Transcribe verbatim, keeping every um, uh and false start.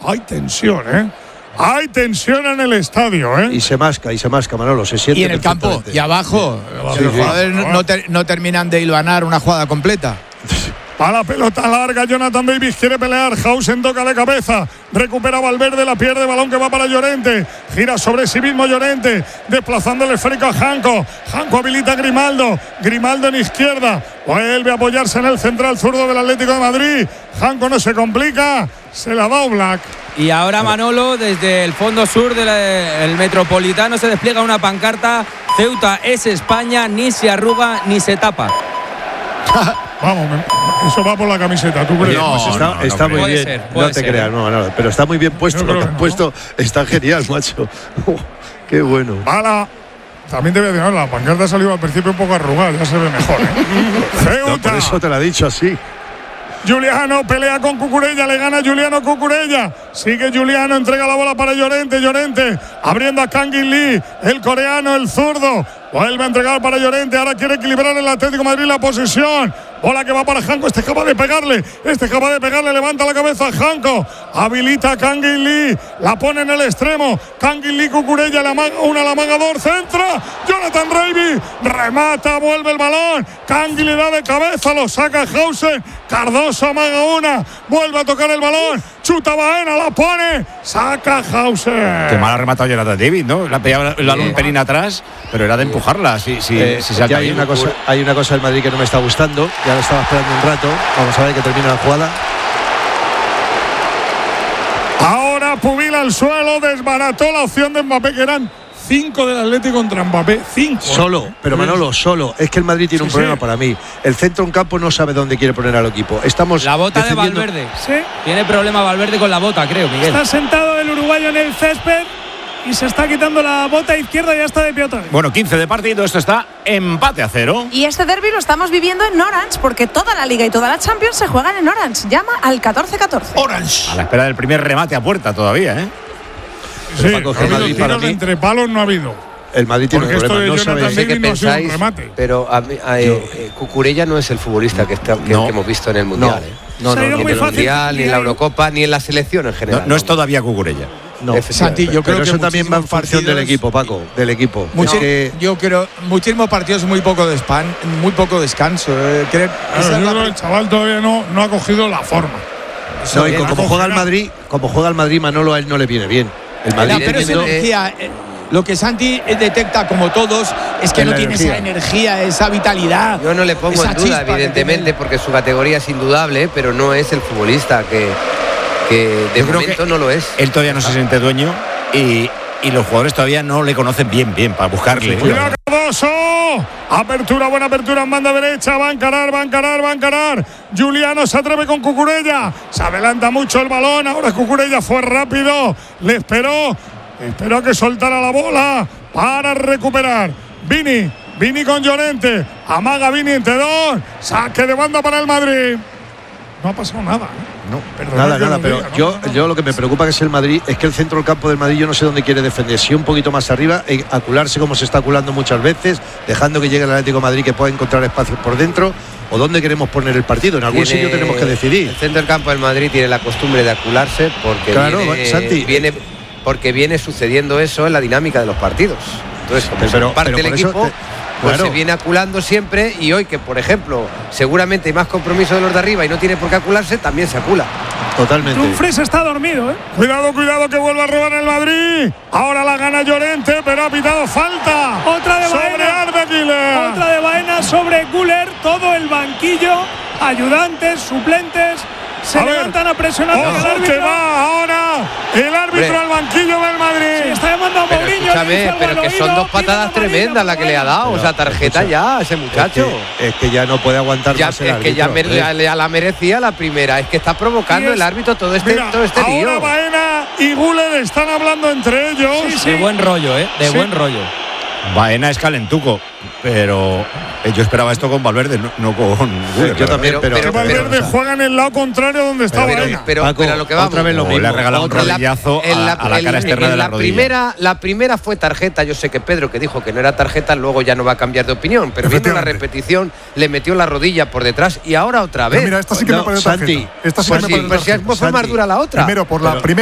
Hay tensión, ¿eh? Hay tensión en el estadio, ¿eh? Y se masca, y se masca, Manolo, se siente. Y en el campo, y abajo. Sí, los sí. jugadores no, no, ter, no terminan de hilvanar una jugada completa. A la pelota larga, Jonathan Davis quiere pelear. Hausen toca de cabeza. Recupera Valverde, la pierde. Balón que va para Llorente. Gira sobre sí mismo Llorente. Desplazando el esférico a Janko. Janko habilita a Grimaldo. Grimaldo en izquierda. Vuelve a apoyarse en el central zurdo del Atlético de Madrid. Janko no se complica. Se la da Oblak. Y ahora Manolo, desde el fondo sur del Metropolitano, se despliega una pancarta. Ceuta es España, ni se arruga ni se tapa. Vamos, eso va por la camiseta, ¿tú crees? No, pues está, no, no, está no muy bien. Ser, no te ser, creas, ¿eh? no, no, pero está muy bien puesto. Lo que han no. puesto está genial, macho. Oh, qué bueno. Bala. También te voy a decir, la pancarta ha salido al principio un poco arrugada, ya se ve mejor, ¿eh? Ceuta. No, por eso te lo he dicho así. Juliano pelea con Cucurella, le gana Juliano Cucurella. Sigue Juliano, entrega la bola para Llorente. Llorente abriendo a Kangin Lee, el coreano, el zurdo. Vuelve a entregar para Llorente. Ahora quiere equilibrar el Atlético de Madrid la posesión. Bola que va para Janko. Este es capaz de pegarle. Este es capaz de pegarle. Levanta la cabeza a Janko. Habilita a Kangin Lee. La pone en el extremo. Kangin Lee, Cucurella. La maga, una, la magador. Centra. Jonathan Davis. Remata. Vuelve el balón. Kangin le da de cabeza. Lo saca Hausen. Cardoso amaga una. Vuelve a tocar el balón. Chuta Baena. La pone. Saca Hausen. Qué mal ha rematado Jonathan Davis, ¿no? La pegaba el balón un pelín atrás, pero era de empujarla. Si, si, eh, si se ya hay una cosa, hay una cosa del Madrid que no me está gustando. Ya lo estaba esperando un rato. Vamos a ver que termina la jugada. Ahora Pubil al suelo, desbarató la opción de Mbappé, que eran cinco del Atlético contra Mbappé. Cinco. Solo, pero Manolo, solo. Es que el Madrid tiene sí, un problema sí. para mí. El centro en campo no sabe dónde quiere poner al equipo. Estamos la bota defendiendo... de Valverde. Sí. Tiene problema Valverde con la bota, creo, Miguel. Está sentado el uruguayo en el césped y se está quitando la bota izquierda y ya está de pie otra vez. Bueno, quince de partido, esto está empate a cero. Y este derbi lo estamos viviendo en Orange, porque toda la Liga y toda la Champions se juegan en Orange. Llama al catorce catorce. Orange. A la espera del primer remate a puerta todavía, ¿eh? Sí, sí, Paco, no Madrid para mí, entre palos no ha habido. El Madrid tiene un problema, no sabe. No sé qué pensáis, pero a, a, a, eh, Cucurella no es el futbolista que, está, que, no. que hemos visto en el Mundial. No, ¿eh? no, no, no, ni en el Mundial, ni en la Eurocopa, ni en la selección en general. No, no es todavía Cucurella. No, Santi, yo creo pero que eso también va en función del equipo, Paco, del equipo. Mucho, es que yo creo muchísimos partidos, muy poco de span, muy poco descanso. Eh, creo, claro, la... El chaval todavía no, no ha cogido la forma. No, y como juega el Madrid, como juega el Madrid, Manolo, a él no le viene bien. El Madrid pero es energía. Eh, Lo que Santi detecta, como todos, es que no tiene esa energía, esa vitalidad. Yo no le pongo en duda, evidentemente, porque su categoría es indudable, pero no es el futbolista que, que de momento no lo es. Él todavía no se siente dueño y, y los jugadores todavía no le conocen bien, bien, para buscarle. ¡Cuidado, Cardoso! Apertura, buena apertura en banda derecha. Va a encarar, va a encarar, va a encarar. Juliano se atreve con Cucurella. Se adelanta mucho el balón. Ahora Cucurella fue rápido. Le esperó. Esperó a que soltara la bola para recuperar. Vini, Vini con Llorente. Amaga Vini entre dos. Saque de banda para el Madrid. No ha pasado nada. No, Perdona nada, nada. Pero diga, ¿no? yo, yo lo que me preocupa que es el Madrid, es que el centro del campo del Madrid yo no sé dónde quiere defender. Si un poquito más arriba, e acularse como se está aculando muchas veces, dejando que llegue el Atlético de Madrid que pueda encontrar espacios por dentro. ¿O dónde queremos poner el partido? En algún tiene, sitio tenemos que decidir. El centro del campo del Madrid tiene la costumbre de acularse porque claro, viene, Santi, viene porque viene sucediendo eso en la dinámica de los partidos. Entonces, como pero, se parte pero el equipo, te, pues claro. se viene aculando siempre, y hoy que, por ejemplo, seguramente hay más compromiso de los de arriba y no tiene por qué acularse, también se acula. Totalmente. Dumfries está dormido, ¿eh? Cuidado, cuidado, que vuelva a robar el Madrid. Ahora la gana Llorente, pero ha pitado falta. Otra de sobre Baena. Arda Güler. Otra de Baena sobre Güler. Todo el banquillo, ayudantes, suplentes. Se a levantan ver, a presionar ojo al árbitro. Que va ahora el árbitro Hombre. al banquillo del Madrid. Sí, está llamando a Mourinho. Escúchame, pero que son dos patadas tremendas las que le ha dado. Pero, o sea, tarjeta ya a ese muchacho. Es que, es que ya no puede aguantar ya, más el Es árbitro, que ya, me, ya, ya la merecía la primera. Es que está provocando es, el árbitro todo este, mira, todo este lío. Ahora Baena y Güler están hablando entre ellos. Sí, sí. De buen rollo, ¿eh? De sí. buen rollo. Baena es calentuco, pero yo esperaba esto con Valverde, no, no con Güler. Yo también, pero, pero, pero Valverde pero, juega en el lado contrario donde está pero, Baena. Pero, Paco, pero a lo que vamos, otra vez lo mismo. Le ha regalado un rodillazo a, a la cara externa en de la, la rodilla. Primera, la primera fue tarjeta. Yo sé que Pedro, que dijo que no era tarjeta, luego ya no va a cambiar de opinión, pero viendo la repetición le metió la rodilla por detrás y ahora otra vez. Pero mira, esta sí que no, me parece tarjeta. Santi, Esta sí pues que me sí, parece pues si fue más dura la otra. Primero por la primera.